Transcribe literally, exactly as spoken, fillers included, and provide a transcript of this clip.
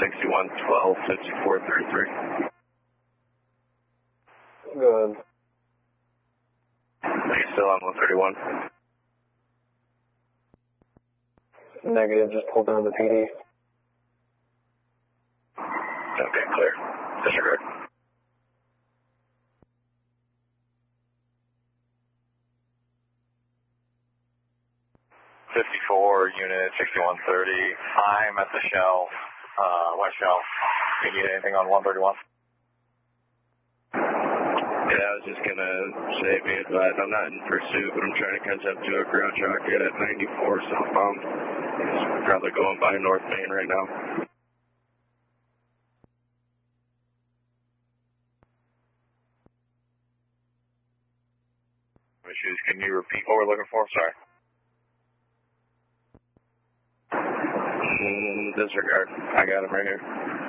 sixty-one twelve, fifty-four thirty-three. Good. Are you still on one thirty-one? Negative, just pulled down the P D. Okay, clear. Disregard. fifty-four, unit sixty-one thirty. I'm at the shell, uh, west shell. Do you need anything on one thirty-one? Yeah, I was just gonna say, be advised, I'm not in pursuit, but I'm trying to catch up to a ground rocket at ninety-four southbound. He's probably going by North Main right now. Issues. Can you repeat what we're looking for? Sorry. Mm, disregard. I got him right here.